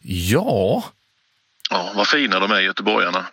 Ja. Ja, vad fina de är, göteborgarna.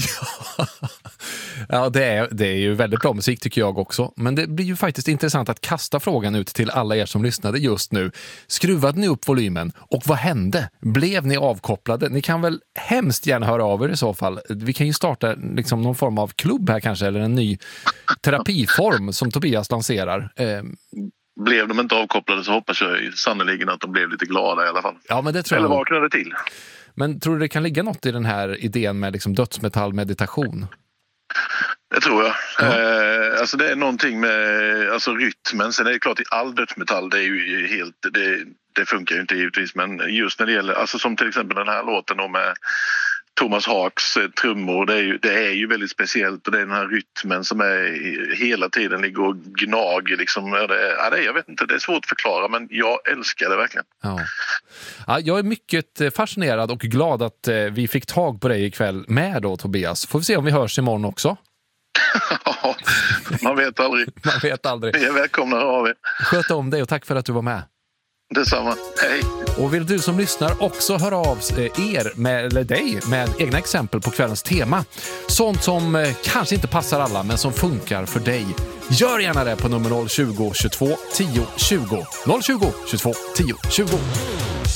Ja, det är ju väldigt bra musik tycker jag också. Men det blir ju faktiskt intressant att kasta frågan ut till alla er som lyssnade just nu. Skruvade ni upp volymen? Och vad hände? Blev ni avkopplade? Ni kan väl hemskt gärna höra av er i så fall. Vi kan ju starta liksom någon form av klubb här kanske, eller en ny terapiform som Tobias lanserar. Blev de inte avkopplade så hoppas jag sannoliken att de blev lite glada i alla fall. Ja, men det tror jag. Eller vaknade till. Men tror du det kan ligga något i den här idén med liksom dödsmetallmeditation? Det tror jag. Ja. Alltså det är någonting med rytmen. Sen är det klart att all dödsmetall det är ju helt... Det funkar ju inte givetvis. Men just när det gäller... Alltså som till exempel den här låten med Thomas Haks trummor. Det är ju väldigt speciellt. Och det är den här rytmen som är hela tiden ligger och gnager. Liksom. Jag vet inte, det är svårt att förklara. Men jag älskar det verkligen. Ja, jag är mycket fascinerad och glad att vi fick tag på dig ikväll med då, Tobias. Får vi se om vi hörs imorgon också? Ja, man vet aldrig. Man vet aldrig. Ni är välkomna av er. Sköt om dig och tack för att du var med. Detsamma. Hej. Och vill du som lyssnar också höra av dig med egna exempel på kvällens tema. Sånt som kanske inte passar alla men som funkar för dig. Gör gärna det på nummer 020 22 10 20. 020 22 10 20.